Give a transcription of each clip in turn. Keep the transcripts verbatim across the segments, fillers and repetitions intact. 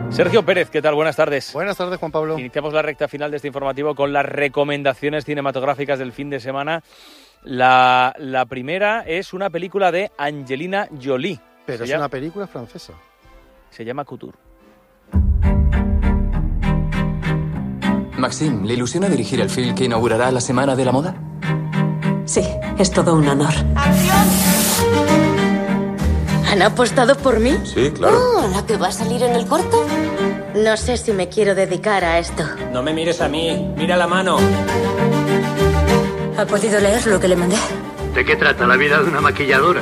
Sergio Pérez, ¿qué tal? Buenas tardes. Buenas tardes, Juan Pablo. Iniciamos la recta final de este informativo con las recomendaciones cinematográficas del fin de semana. La, la primera es una película de Angelina Jolie. Pero es llama, una película francesa. Se llama Couture. Maxime, ¿le ilusiona dirigir el film que inaugurará la Semana de la Moda? Sí, es todo un honor. ¡Acción! ¿Han apostado por mí? Sí, claro. Oh, ¿la que va a salir en el corto? No sé si me quiero dedicar a esto. No me mires a mí, mira la mano. ¿Ha podido leer lo que le mandé? ¿De qué trata la vida de una maquilladora?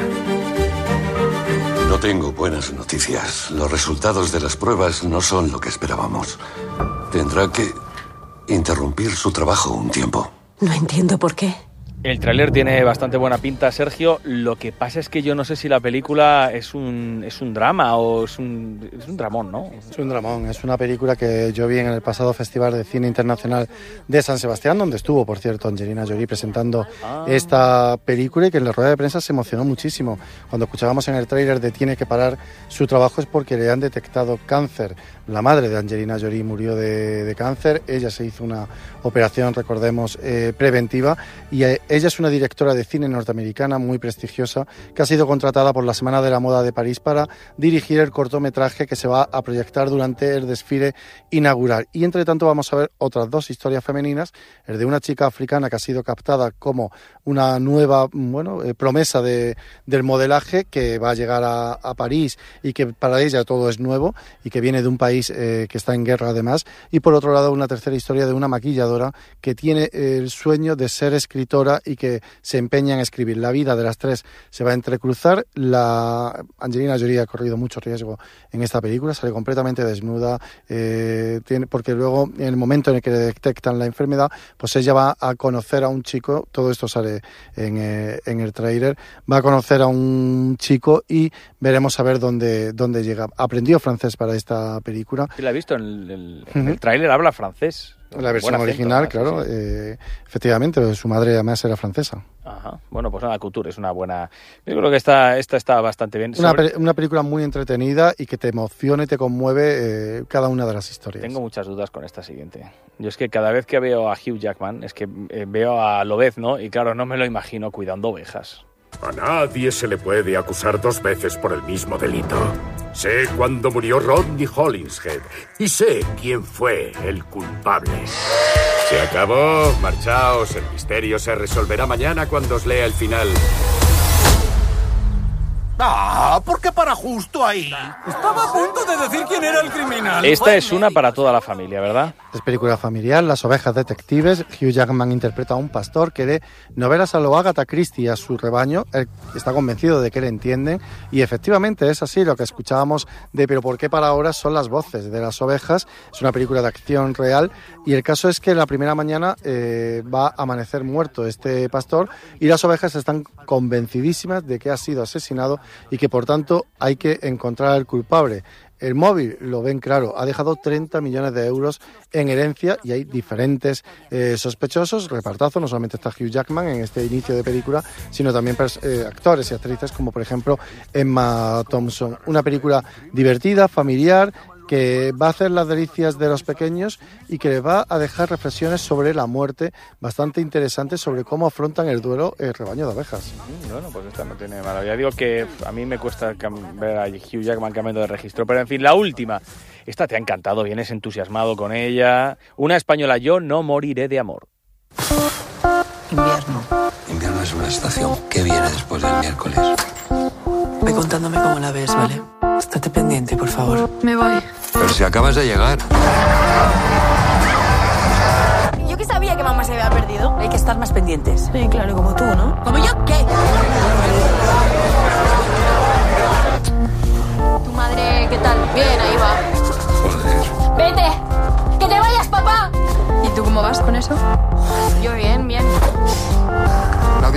No tengo buenas noticias. Los resultados de las pruebas no son lo que esperábamos. Tendrá que interrumpir su trabajo un tiempo. No entiendo por qué. El tráiler tiene bastante buena pinta, Sergio. Lo que pasa es que yo no sé si la película es un, es un drama o es un, es un dramón, ¿no? Es un dramón. Es una película que yo vi en el pasado Festival de Cine Internacional de San Sebastián, donde estuvo, por cierto, Angelina Jolie presentando ah. esta película, y que en la rueda de prensa se emocionó muchísimo. Cuando escuchábamos en el tráiler de tiene que parar su trabajo es porque le han detectado cáncer. La madre de Angelina Jolie murió de, de cáncer. Ella se hizo una operación, recordemos, eh, preventiva, y eh, ella es una directora de cine norteamericana muy prestigiosa que ha sido contratada por la Semana de la Moda de París para dirigir el cortometraje que se va a proyectar durante el desfile inaugural. Y entre tanto vamos a ver otras dos historias femeninas, el de una chica africana que ha sido captada como una nueva bueno, eh, promesa de, del modelaje, que va a llegar a, a París y que para ella todo es nuevo y que viene de un país eh, que está en guerra además. Y por otro lado una tercera historia de una maquilladora que tiene el sueño de ser escritora y que se empeña en escribir. La vida de las tres se va a entrecruzar. La Angelina Jolie ha corrido mucho riesgo en esta película, sale completamente desnuda, eh, tiene, porque luego en el momento en el que le detectan la enfermedad, pues ella va a conocer a un chico, todo esto sale en, eh, en el tráiler, va a conocer a un chico y veremos a ver dónde, dónde llega. Aprendió francés para esta película. Sí, la he visto, en el, el, uh-huh. el tráiler habla francés. La versión acento, original, además, claro, sí. eh, efectivamente, su madre además era francesa. Ajá. Bueno, pues nada, Couture es una buena... Yo creo que esta, esta está bastante bien. Una, Sobre... pe- una película muy entretenida y que te emociona y te conmueve eh, cada una de las historias. Tengo muchas dudas con esta siguiente. Yo es que cada vez que veo a Hugh Jackman, es que eh, veo a Lobezno y claro, no me lo imagino cuidando ovejas. A nadie se le puede acusar dos veces por el mismo delito. Sé cuándo murió Rodney Hollingshead y sé quién fue el culpable. Se acabó, marchaos, el misterio se resolverá mañana cuando os lea el final. Ah, ¿por qué para justo ahí? Estaba a punto de decir quién era el criminal. Esta es una para toda la familia, ¿verdad? Es película familiar, Las ovejas detectives. Hugh Jackman interpreta a un pastor que de novelas a lo Agatha Christie a su rebaño. Él está convencido de que le entienden y efectivamente es así. Lo que escuchábamos de pero ¿por qué para ahora? Son las voces de las ovejas. Es una película de acción real y el caso es que la primera mañana eh, va a amanecer muerto este pastor y las ovejas están convencidísimas de que ha sido asesinado y que por tanto hay que encontrar al culpable. El móvil, lo ven claro, ha dejado treinta millones de euros en herencia y hay diferentes eh, sospechosos, repartazo, no solamente está Hugh Jackman en este inicio de película, sino también eh, actores y actrices como por ejemplo Emma Thompson. Una película divertida, familiar, que va a hacer las delicias de los pequeños y que les va a dejar reflexiones sobre la muerte bastante interesantes sobre cómo afrontan el duelo el rebaño de ovejas. Bueno, pues esta no tiene mala. Ya digo que a mí me cuesta ver a Hugh Jackman cambiando de registro, pero en fin, la última. Esta te ha encantado, vienes entusiasmado con ella. Una española, Yo no moriré de amor. Invierno. Invierno es una estación que viene después del miércoles. Ve contándome cómo la ves, ¿vale? Estate pendiente, por favor. Me voy. Pero si acabas de llegar. Yo que sabía que mamá se había perdido. Hay que estar más pendientes. Sí, claro, como tú, ¿no? ¿Como yo qué? Tu madre, ¿qué tal? Bien, ahí va. Joder. ¡Vete! ¡Que te vayas, papá! ¿Y tú cómo vas con eso? Yo bien, bien. Claudia, ¿estás bien?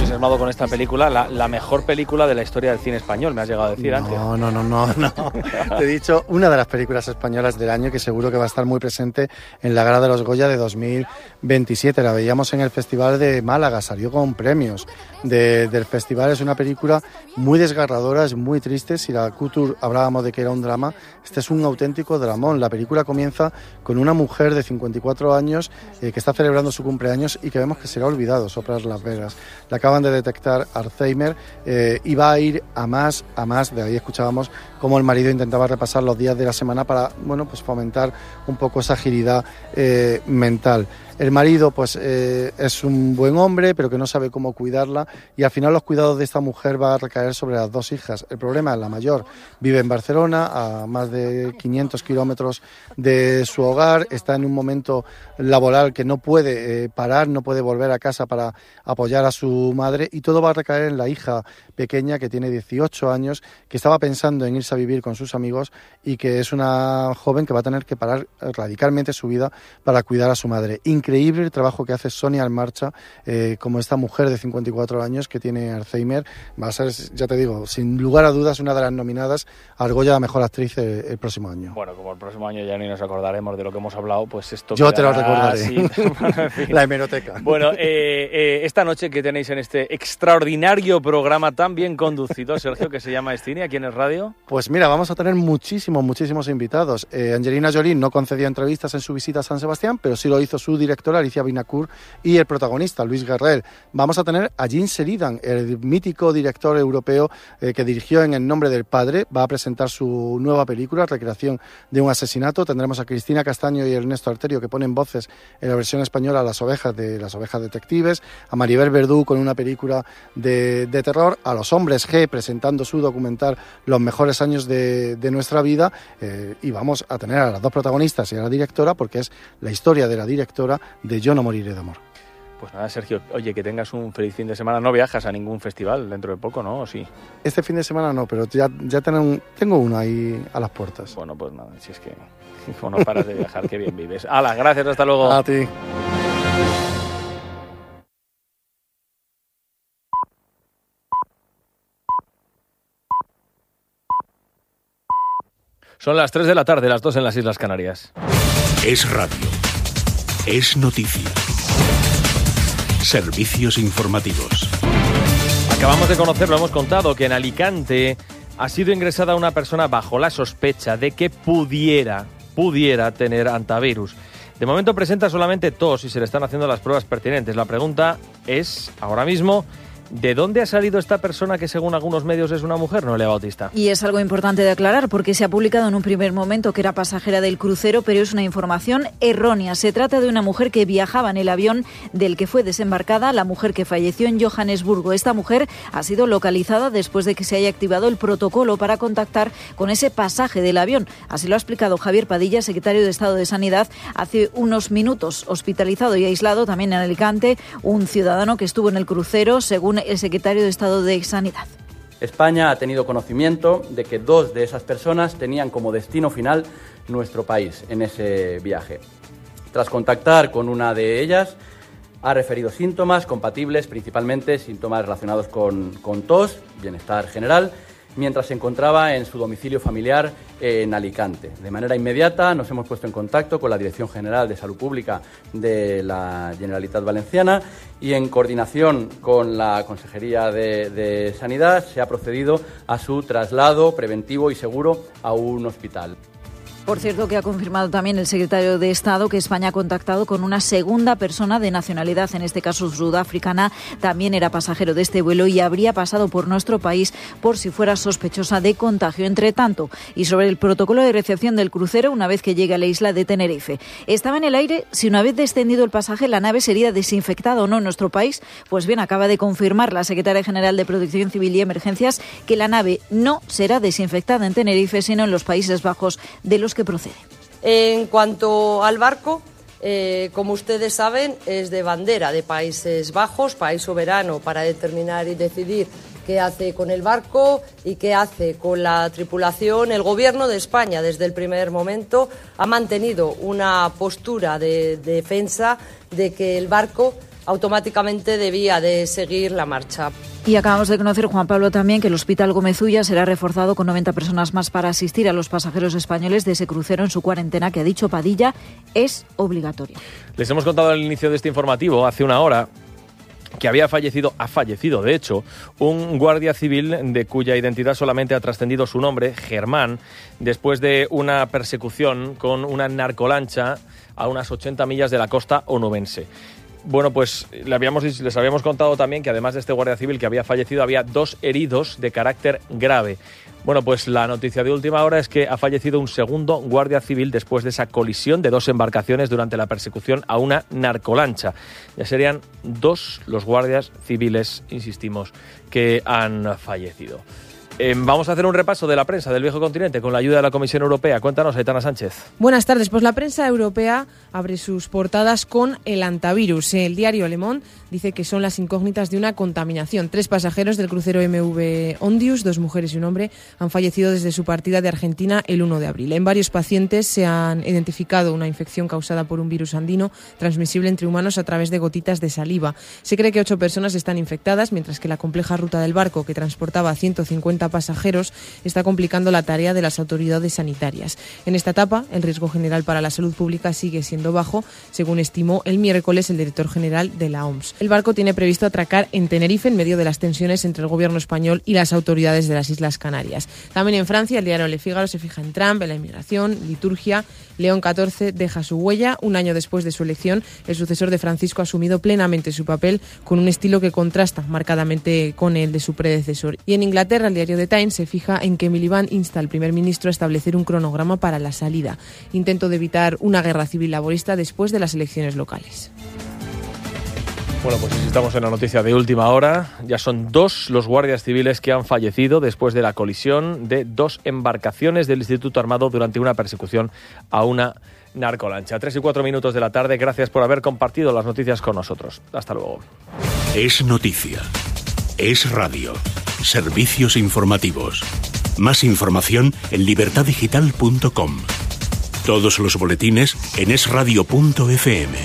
entusiasmado con esta película, la, la mejor película de la historia del cine español, me has llegado a decir no, antes. No, no, no, no, no. Te he dicho una de las películas españolas del año que seguro que va a estar muy presente en la gala de los Goya de dos mil veintisiete. La veíamos en el Festival de Málaga, salió con premios de, del festival. Es una película muy desgarradora, es muy triste. Si la Couture hablábamos de que era un drama, este es un auténtico dramón. La película comienza con una mujer de cincuenta y cuatro años eh, que está celebrando su cumpleaños y que vemos que será olvidado soplar Las Vegas. Le acaban de detectar Alzheimer eh, y va a ir a más, a más. De ahí escuchábamos cómo el marido intentaba repasar los días de la semana para, bueno, pues fomentar un poco esa agilidad eh, mental. El marido pues eh, es un buen hombre, pero que no sabe cómo cuidarla, y al final los cuidados de esta mujer va a recaer sobre las dos hijas. El problema es la mayor vive en Barcelona, a más de quinientos kilómetros de su hogar, está en un momento laboral que no puede eh, parar, no puede volver a casa para apoyar a su madre, y todo va a recaer en la hija pequeña que tiene dieciocho años, que estaba pensando en irse a vivir con sus amigos y que es una joven que va a tener que parar radicalmente su vida para cuidar a su madre. Increíble el trabajo que hace Sonia Almarcha, eh, como esta mujer de cincuenta y cuatro años que tiene Alzheimer. Va a ser, ya te digo, sin lugar a dudas, una de las nominadas al Goya a Mejor Actriz el, el próximo año. Bueno, como el próximo año ya ni nos acordaremos de lo que hemos hablado, pues esto... Yo te lo quedará recordaré. así. Bueno, en fin. La hemeroteca. Bueno, eh, eh, esta noche que tenéis en este extraordinario programa tan bien conducido, Sergio, que se llama Escine, aquí en el radio. Pues mira, vamos a tener muchísimos, muchísimos invitados. Eh, Angelina Jolie no concedió entrevistas en su visita a San Sebastián, pero sí lo hizo su directora, Alicia Vinacourt, y el protagonista, Luis Guerrel. Vamos a tener a Jean Sheridan, el mítico director europeo eh, que dirigió En el nombre del padre. Va a presentar su nueva película, Recreación de un asesinato. Tendremos a Cristina Castaño y Ernesto Arterio, que ponen voces en la versión española a las ovejas de las ovejas detectives. A Maribel Verdú con una película de, de terror. A los Hombres G presentando su documental Los mejores años de, de nuestra vida. Eh, y vamos a tener a las dos protagonistas y a la directora, porque es la historia de la directora de Yo no moriré de amor. Pues nada, Sergio, oye, que tengas un feliz fin de semana. No viajas a ningún festival dentro de poco, ¿no? ¿O sí? Este fin de semana no, pero ya, ya tengo, tengo uno ahí a las puertas. Bueno, pues nada, si es que como no paras de viajar, qué bien vives. ¡Hala, gracias, hasta luego! A ti. Son las tres de la tarde, las dos en las Islas Canarias. Es radio. Es noticia. Servicios informativos. Acabamos de conocer, lo hemos contado, que en Alicante ha sido ingresada una persona bajo la sospecha de que pudiera, pudiera tener hantavirus. De momento presenta solamente tos y se le están haciendo las pruebas pertinentes. La pregunta es, ahora mismo, ¿de dónde ha salido esta persona que según algunos medios es una mujer, Noelia Bautista? Y es algo importante de aclarar porque se ha publicado en un primer momento que era pasajera del crucero, pero es una información errónea. Se trata de una mujer que viajaba en el avión del que fue desembarcada la mujer que falleció en Johannesburgo. Esta mujer ha sido localizada después de que se haya activado el protocolo para contactar con ese pasaje del avión. Así lo ha explicado Javier Padilla, secretario de Estado de Sanidad, hace unos minutos. Hospitalizado y aislado también en Alicante un ciudadano que estuvo en el crucero, según el secretario de Estado de Sanidad. España ha tenido conocimiento de que dos de esas personas tenían como destino final nuestro país en ese viaje. Tras contactar con una de ellas, ha referido síntomas compatibles, principalmente síntomas relacionados con, con tos, bienestar general, mientras se encontraba en su domicilio familiar en Alicante. De manera inmediata nos hemos puesto en contacto con la Dirección General de Salud Pública de la Generalitat Valenciana y en coordinación con la Consejería de, de Sanidad se ha procedido a su traslado preventivo y seguro a un hospital. Por cierto, que ha confirmado también el secretario de Estado que España ha contactado con una segunda persona de nacionalidad, en este caso sudafricana. También era pasajero de este vuelo y habría pasado por nuestro país por si fuera sospechosa de contagio. Entre tanto, y sobre el protocolo de recepción del crucero una vez que llegue a la isla de Tenerife. Estaba en el aire si una vez descendido el pasaje la nave sería desinfectada o no en nuestro país. Pues bien, acaba de confirmar la secretaria general de Protección Civil y Emergencias que la nave no será desinfectada en Tenerife, sino en los Países Bajos, de los que procede. En cuanto al barco, eh, como ustedes saben, es de bandera de Países Bajos, país soberano para determinar y decidir qué hace con el barco y qué hace con la tripulación. El Gobierno de España, desde el primer momento, ha mantenido una postura de, de defensa de que el barco automáticamente debía de seguir la marcha. Y acabamos de conocer, Juan Pablo, también que el Hospital Gómez Ulla será reforzado con noventa personas más para asistir a los pasajeros españoles de ese crucero en su cuarentena, que ha dicho Padilla es obligatoria. Les hemos contado al inicio de este informativo, hace una hora, que había fallecido, ha fallecido de hecho, un guardia civil de cuya identidad solamente ha trascendido su nombre, Germán, después de una persecución con una narcolancha a unas ochenta millas de la costa onubense. Bueno, pues le habíamos, les habíamos contado también que además de este guardia civil que había fallecido, había dos heridos de carácter grave. Bueno, pues la noticia de última hora es que ha fallecido un segundo guardia civil después de esa colisión de dos embarcaciones durante la persecución a una narcolancha. Ya serían dos los guardias civiles, insistimos, que han fallecido. Eh, vamos a hacer un repaso de la prensa del viejo continente con la ayuda de la Comisión Europea. Cuéntanos, Aitana Sánchez. Buenas tardes. Pues la prensa europea abre sus portadas con el antivirus. El diario Le Monde dice que son las incógnitas de una contaminación. Tres pasajeros del crucero M V Ondius, dos mujeres y un hombre, han fallecido desde su partida de Argentina el uno de abril. En varios pacientes se han identificado una infección causada por un virus andino transmisible entre humanos a través de gotitas de saliva. Se cree que ocho personas están infectadas, mientras que la compleja ruta del barco, que transportaba a ciento cincuenta pasajeros, está complicando la tarea de las autoridades sanitarias. En esta etapa, el riesgo general para la salud pública sigue siendo bajo, según estimó el miércoles el director general de la O M S. El barco tiene previsto atracar en Tenerife en medio de las tensiones entre el gobierno español y las autoridades de las Islas Canarias. También en Francia, el diario Le Figaro se fija en Trump, en la inmigración, liturgia. León catorce deja su huella. Un año después de su elección, el sucesor de Francisco ha asumido plenamente su papel con un estilo que contrasta marcadamente con el de su predecesor. Y en Inglaterra, el diario The Times se fija en que Miliband insta al primer ministro a establecer un cronograma para la salida. Intento de evitar una guerra civil laborista después de las elecciones locales. Bueno, pues estamos en la noticia de última hora. Ya son dos los guardias civiles que han fallecido después de la colisión de dos embarcaciones del Instituto Armado durante una persecución a una narcolancha. Tres y cuatro minutos de la tarde. Gracias por haber compartido las noticias con nosotros. Hasta luego. Es noticia. Es radio. Servicios informativos. Más información en libertad digital punto com. Todos los boletines en es radio punto efe eme.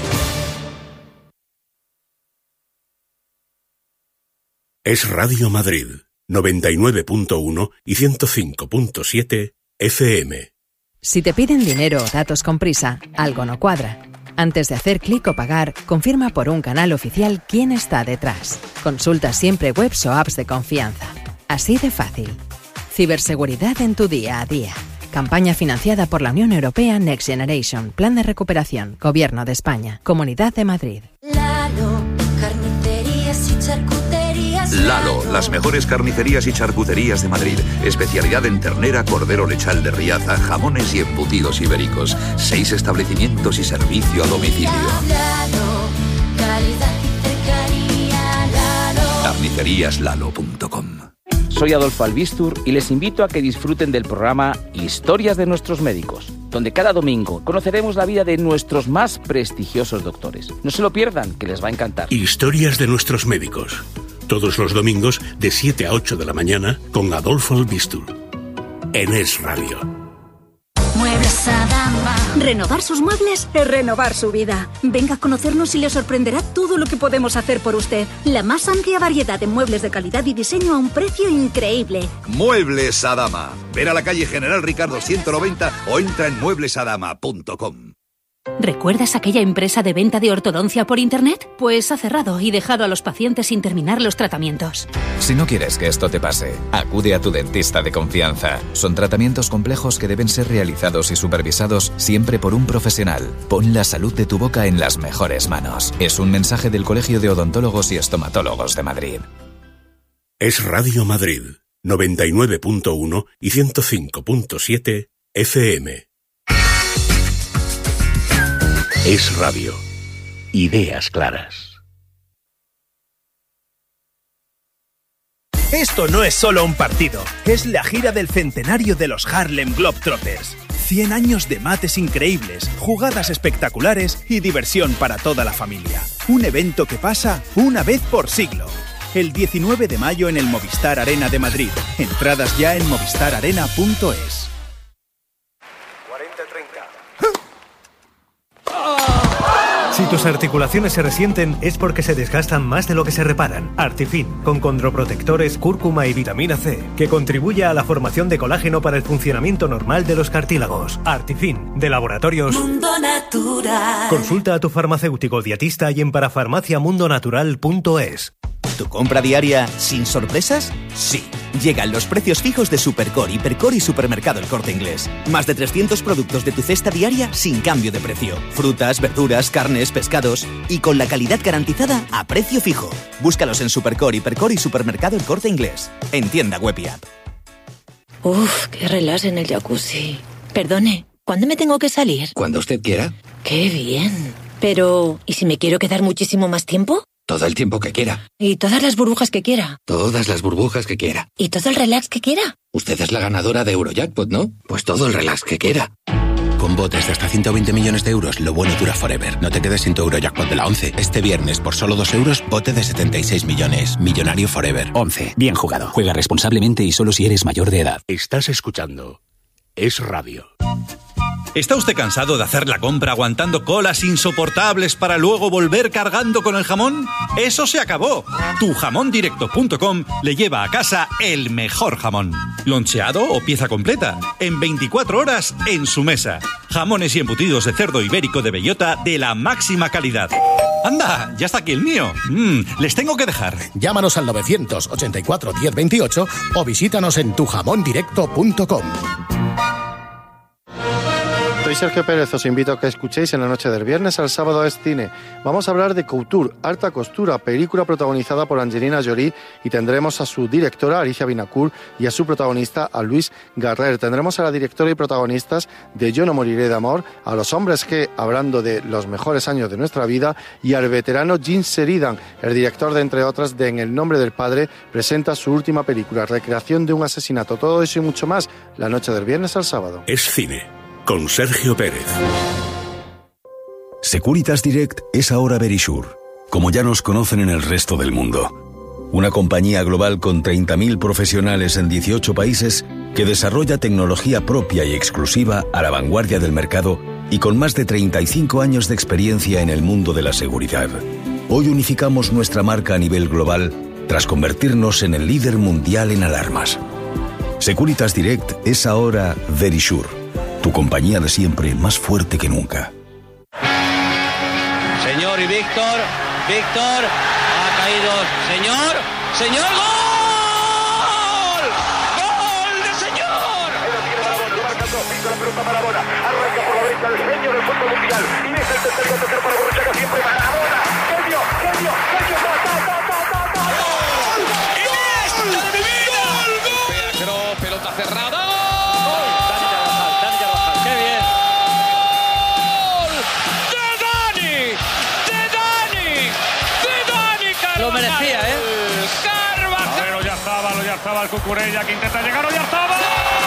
Es Radio Madrid, noventa y nueve punto uno y ciento cinco punto siete efe eme. Si te piden dinero o datos con prisa, algo no cuadra. Antes de hacer clic o pagar, confirma por un canal oficial quién está detrás. Consulta siempre webs o apps de confianza. Así de fácil. Ciberseguridad en tu día a día. Campaña financiada por la Unión Europea Next Generation. Plan de recuperación. Gobierno de España. Comunidad de Madrid. Lalo, carnicerías y charcuterías. Lalo, las mejores carnicerías y charcuterías de Madrid. Especialidad en ternera, cordero lechal de Riaza, jamones y embutidos ibéricos. Seis establecimientos y servicio a domicilio. Lalo, calidad y cercanía. Lalo. carnicerías lalo punto com. Soy Adolfo Albistur y les invito a que disfruten del programa Historias de nuestros médicos, donde cada domingo conoceremos la vida de nuestros más prestigiosos doctores. No se lo pierdan, que les va a encantar. Historias de nuestros médicos. Todos los domingos de siete a ocho de la mañana con Adolfo Albistur. En Es Radio. Muebles Adama. Renovar sus muebles es renovar su vida. Venga a conocernos y le sorprenderá todo lo que podemos hacer por usted. La más amplia variedad de muebles de calidad y diseño a un precio increíble. Muebles Adama. Ven a la calle General Ricardo ciento noventa o entra en muebles adama punto com. ¿Recuerdas aquella empresa de venta de ortodoncia por internet? Pues ha cerrado y dejado a los pacientes sin terminar los tratamientos. Si no quieres que esto te pase, acude a tu dentista de confianza. Son tratamientos complejos que deben ser realizados y supervisados siempre por un profesional. Pon la salud de tu boca en las mejores manos. Es un mensaje del Colegio de Odontólogos y Estomatólogos de Madrid. Es Radio Madrid, noventa y nueve punto uno y ciento cinco punto siete efe eme. Es Radio. Ideas claras. Esto no es solo un partido, es la gira del centenario de los Harlem Globetrotters. cien años de mates increíbles, jugadas espectaculares y diversión para toda la familia. Un evento que pasa una vez por siglo. El diecinueve de mayo en el Movistar Arena de Madrid. Entradas ya en movistar arena punto es. Si Si tus articulaciones se resienten es porque se desgastan más de lo que se reparan. Artifin, con condroprotectores, cúrcuma y vitamina C, que contribuye a la formación de colágeno para el funcionamiento normal de los cartílagos. Artifin, de Laboratorios Mundo Natural. Consulta a tu farmacéutico dietista y en parafarmacia mundo natural punto es. ¿Tu compra diaria sin sorpresas? Sí. Llegan los precios fijos de Supercore, Hipercore y Supermercado El Corte Inglés. Más de trescientos productos de tu cesta diaria sin cambio de precio. Frutas, verduras, carnes, pescados y con la calidad garantizada a precio fijo. Búscalos en Supercore, Hipercore y Supermercado El Corte Inglés. En tienda web y app. Uf, qué relax en el jacuzzi. Perdone, ¿cuándo me tengo que salir? Cuando usted quiera. Qué bien. Pero, ¿y si me quiero quedar muchísimo más tiempo? Todo el tiempo que quiera. ¿Y todas las burbujas que quiera? Todas las burbujas que quiera. ¿Y todo el relax que quiera? Usted es la ganadora de Eurojackpot, ¿no? Pues todo el relax que quiera. Con botes de hasta ciento veinte millones de euros, lo bueno dura forever. No te quedes sin tu Eurojackpot de la once. Este viernes, por solo dos euros, bote de setenta y seis millones. Millonario forever. once. Bien jugado. Juega responsablemente y solo si eres mayor de edad. Estás escuchando Es Radio. ¿Está usted cansado de hacer la compra aguantando colas insoportables para luego volver cargando con el jamón? ¡Eso se acabó! tu jamón directo punto com le lleva a casa el mejor jamón. Loncheado o pieza completa. En veinticuatro horas en su mesa. Jamones y embutidos de cerdo ibérico de bellota de la máxima calidad. ¡Anda! ¡Ya está aquí el mío! Mm, les tengo que dejar. Llámanos al novecientos ochenta y cuatro diez veintiocho o visítanos en tu jamón directo punto com. Soy Sergio Pérez, os invito a que escuchéis en la noche del viernes al sábado es cine. Vamos a hablar de Couture, Alta Costura, película protagonizada por Angelina Jolie, y tendremos a su directora, Alicia Vinacourt, y a su protagonista, a Luis Garrer. Tendremos a la directora y protagonistas de Yo no moriré de amor, a los hombres G, hablando de los mejores años de nuestra vida, y al veterano Jim Sheridan, el director de, entre otras, de En el nombre del padre, presenta su última película, recreación de un asesinato. Todo eso y mucho más, la noche del viernes al sábado. Es cine. Con Sergio Pérez. Securitas Direct es ahora Verisure, como ya nos conocen en el resto del mundo. Una compañía global con treinta mil profesionales en dieciocho países que desarrolla tecnología propia y exclusiva a la vanguardia del mercado y con más de treinta y cinco años de experiencia en el mundo de la seguridad. Hoy unificamos nuestra marca a nivel global tras convertirnos en el líder mundial en alarmas. Securitas Direct es ahora Verisure, tu compañía de siempre más fuerte que nunca. Señor y Víctor, Víctor, ha caído, señor, señor, ¡gol! ¡Gol de señor! La pelota Maradona, arranca por la derecha el genio del fútbol mundial, y es el tercero, tercero para Borruchaga, siempre Maradona, genio, genio, genio, ta, ta, ta, ta, ta, ta, ¡gol! ¡Iniesta de mi vida! Pedro, pelota cerrada. Lo merecía, ¿eh? Carvajal. Ya estaba, ya estaba el Cucurella que intenta llegar, ya estaba.